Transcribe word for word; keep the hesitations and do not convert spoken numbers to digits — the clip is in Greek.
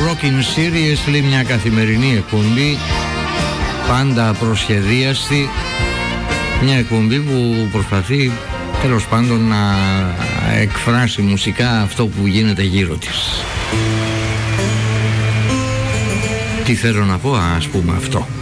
Rockin' Seriously, μια καθημερινή εκπομπή, πάντα προσχεδίαστη, μια εκπομπή που προσπαθεί τέλος πάντων να εκφράσει μουσικά αυτό που γίνεται γύρω της. Τι θέλω να πω, ας πούμε αυτό.